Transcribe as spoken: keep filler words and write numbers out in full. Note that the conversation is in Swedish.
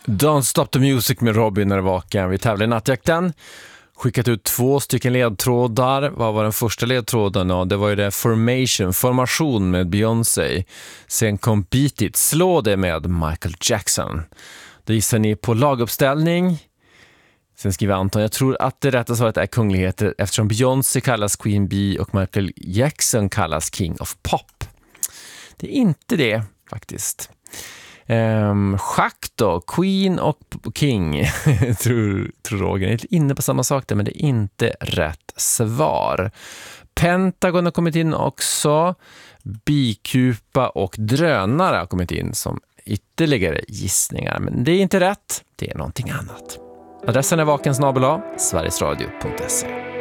Don't Stop the Music med Robin är vaken. Vi tävlar i nattjakten. Skickat ut två stycken ledtrådar. Vad var den första ledtråden? Ja, det var ju det Formation, formation med Beyoncé. Sen kom Beat It, slå det med Michael Jackson. Då gissar ni på laguppställning. Sen skriver Anton, jag tror att det rätta svaret är kungligheter eftersom Beyoncé kallas Queen Bee och Michael Jackson kallas King of Pop. Det är inte det faktiskt. Um, schack då, Queen och King tror, tror Roger. Jag är inne på samma sak där, men det är inte rätt svar. Pentagon har kommit in också. Bikupa och drönare har kommit in som ytterligare gissningar, men det är inte rätt, det är någonting annat. Adressen är vakensnabel-a sverigesradio punkt se.